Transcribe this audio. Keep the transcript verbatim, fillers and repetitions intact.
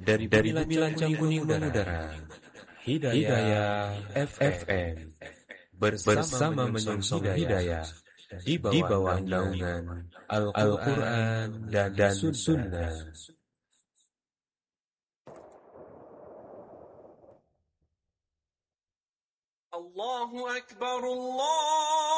dari dari Bumi Lancang Kuning Mengudara, Hidayah F M bersama menyongsong hidayah di bawah naungan Al-Quran dan, dan Sunnah. Allahu Akbar, Allah